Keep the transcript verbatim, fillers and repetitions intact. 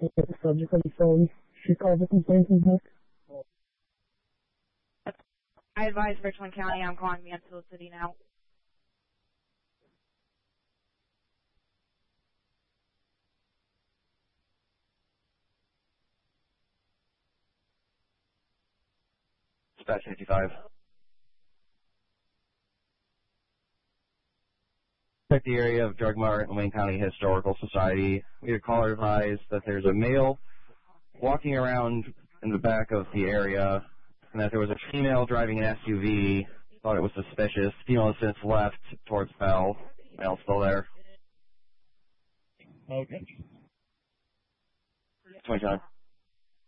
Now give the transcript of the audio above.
to get the subject on the phone. She called the complaint and hook. I advise Richland County. I'm calling Mansfield City now. Dispatch fifty-five. Check the area of Drug Mart and Wayne County Historical Society. We had a caller advised that there's a male walking around in the back of the area and that there was a female driving an S U V. Thought it was suspicious. Female has since left towards Bell. Male still there. Okay. twenty-nine.